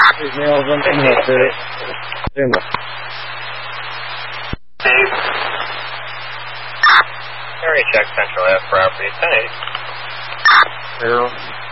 These nails on the head, Dave. Dave. Area check Central Ave property, 10-8. 0.